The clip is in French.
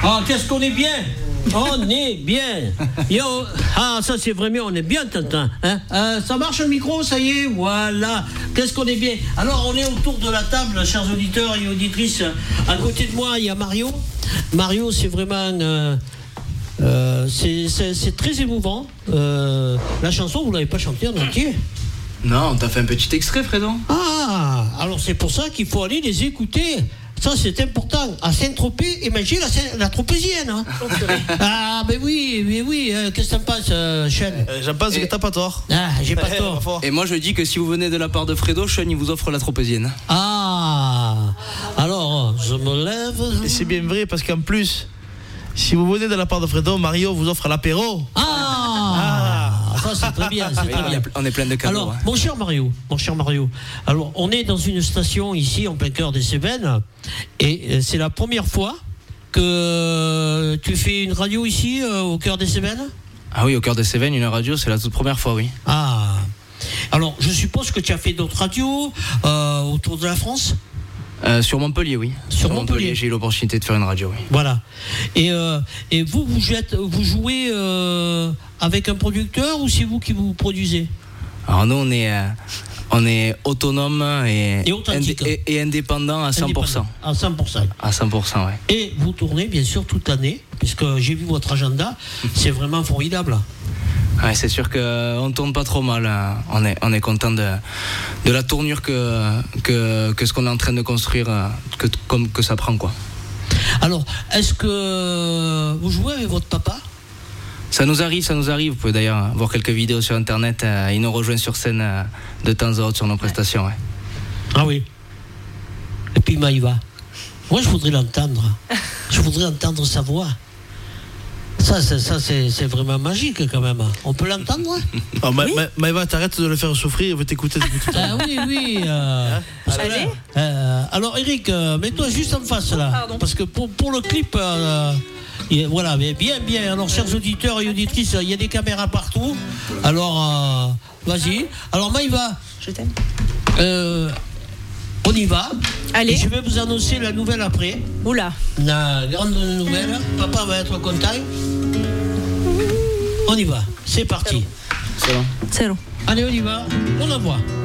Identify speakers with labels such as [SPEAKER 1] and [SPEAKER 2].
[SPEAKER 1] Ah, qu'est-ce qu'on est bien. On est bien. Yo. Ah, ça c'est vraiment, on est bien, Tintin. Hein, ça marche le micro, ça y est, voilà. Qu'est-ce qu'on est bien. Alors, on est autour de la table, chers auditeurs et auditrices. À côté de moi, il y a Mario. Mario, c'est vraiment... c'est très émouvant. La chanson, vous ne l'avez pas chantée en entier.
[SPEAKER 2] Non, on t'a fait un petit extrait, Fredo.
[SPEAKER 1] Ah, alors c'est pour ça qu'il faut aller les écouter. Ça, c'est important. À Saint-Tropez, imaginez la tropézienne. Hein. Ah, ben oui. Qu'est-ce que t'en penses, Sean?
[SPEAKER 3] J'en pense que t'as pas tort.
[SPEAKER 1] Ah, j'ai pas tort.
[SPEAKER 2] Et moi, je dis que si vous venez de la part de Fredo, Sean, il vous offre la tropézienne.
[SPEAKER 1] Ah, alors, je me lève.
[SPEAKER 3] Et c'est bien vrai, parce qu'en plus, si vous venez de la part de Fredo, Mario vous offre l'apéro.
[SPEAKER 1] Ça, c'est très bien.
[SPEAKER 2] On est plein de cadeaux.
[SPEAKER 1] Alors, mon cher Mario, alors, on est dans une station ici, en plein cœur des Cévennes, et c'est la première fois que tu fais une radio ici, au cœur des Cévennes?
[SPEAKER 2] Ah oui, au cœur des Cévennes, une radio, c'est la toute première fois, oui.
[SPEAKER 1] Ah, alors, je suppose que tu as fait d'autres radios autour de la France?
[SPEAKER 2] Sur Montpellier, oui.
[SPEAKER 1] Sur Montpellier,
[SPEAKER 2] j'ai eu l'opportunité de faire une radio, oui.
[SPEAKER 1] Voilà. Et vous jouez avec un producteur ou c'est vous qui vous produisez?
[SPEAKER 2] Alors nous, on est autonome et indépendant à 100%.
[SPEAKER 1] À 100%.
[SPEAKER 2] À 100%, ouais.
[SPEAKER 1] Et vous tournez, bien sûr, toute l'année, puisque j'ai vu votre agenda, c'est vraiment formidable.
[SPEAKER 2] Ouais, c'est sûr qu'on ne tourne pas trop mal. On est content de la tournure que ce qu'on est en train de construire, que ça prend, quoi.
[SPEAKER 1] Alors, est-ce que vous jouez avec votre papa?
[SPEAKER 2] Ça nous arrive. Vous pouvez d'ailleurs voir quelques vidéos sur Internet. Il nous rejoint sur scène de temps à autre sur nos prestations. Ouais.
[SPEAKER 1] Ah oui. Et puis Maïva. Moi, je voudrais l'entendre. Je voudrais entendre sa voix. Ça c'est vraiment magique quand même. On peut l'entendre?
[SPEAKER 3] Maïva, t'arrêtes de le faire souffrir, il veut t'écouter.
[SPEAKER 1] Oui.
[SPEAKER 4] Allez.
[SPEAKER 1] Alors Eric, mets-toi juste en face là.
[SPEAKER 4] Pardon.
[SPEAKER 1] Parce que pour le clip, voilà, bien. Alors chers auditeurs et auditrices, il y a des caméras partout. Alors, vas-y. Alors Maïva.
[SPEAKER 4] Je t'aime.
[SPEAKER 1] On y va.
[SPEAKER 4] Allez.
[SPEAKER 1] Et je vais vous annoncer la nouvelle après.
[SPEAKER 4] Oula.
[SPEAKER 1] La grande nouvelle. Papa va être content. On y va. C'est parti.
[SPEAKER 2] C'est bon.
[SPEAKER 4] C'est long.
[SPEAKER 1] Allez, on y va. On envoie.